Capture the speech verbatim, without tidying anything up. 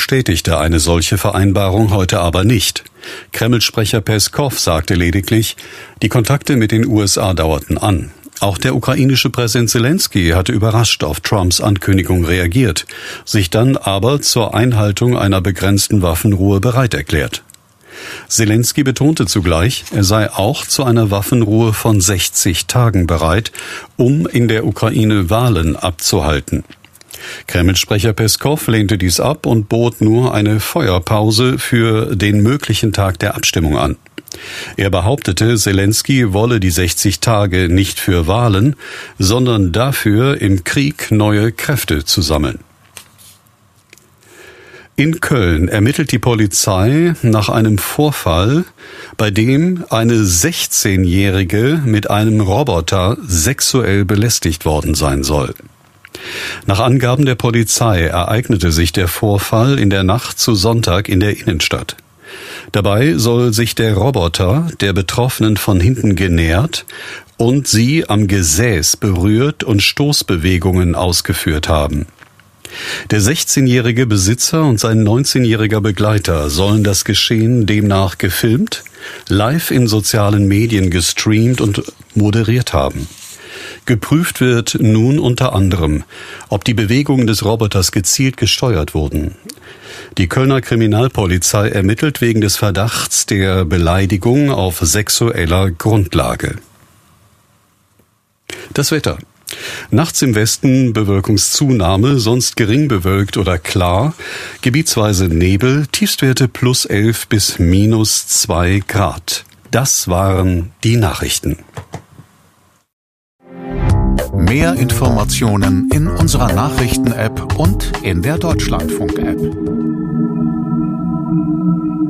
bestätigte eine solche Vereinbarung heute aber nicht. Kreml-Sprecher Peskow sagte lediglich, die Kontakte mit den U S A dauerten an. Auch der ukrainische Präsident Selenskyj hatte überrascht auf Trumps Ankündigung reagiert, sich dann aber zur Einhaltung einer begrenzten Waffenruhe bereit erklärt. Selenskyj betonte zugleich, er sei auch zu einer Waffenruhe von sechzig Tagen bereit, um in der Ukraine Wahlen abzuhalten. Kreml-Sprecher Peskow lehnte dies ab und bot nur eine Feuerpause für den möglichen Tag der Abstimmung an. Er behauptete, Selenskyj wolle die sechzig Tage nicht für Wahlen, sondern dafür, im Krieg neue Kräfte zu sammeln. In Köln ermittelt die Polizei nach einem Vorfall, bei dem eine sechzehnjährige mit einem Roboter sexuell belästigt worden sein soll. Nach Angaben der Polizei ereignete sich der Vorfall in der Nacht zu Sonntag in der Innenstadt. Dabei soll sich der Roboter der Betroffenen von hinten genähert und sie am Gesäß berührt und Stoßbewegungen ausgeführt haben. Der sechzehnjährige Besitzer und sein neunzehnjähriger Begleiter sollen das Geschehen demnach gefilmt, live in sozialen Medien gestreamt und moderiert haben. Geprüft wird nun unter anderem, ob die Bewegungen des Roboters gezielt gesteuert wurden. Die Kölner Kriminalpolizei ermittelt wegen des Verdachts der Beleidigung auf sexueller Grundlage. Das Wetter. Nachts im Westen Bewölkungszunahme, sonst gering bewölkt oder klar, gebietsweise Nebel, Tiefstwerte plus elf bis minus zwei Grad. Das waren die Nachrichten. Mehr Informationen in unserer Nachrichten-App und in der Deutschlandfunk-App.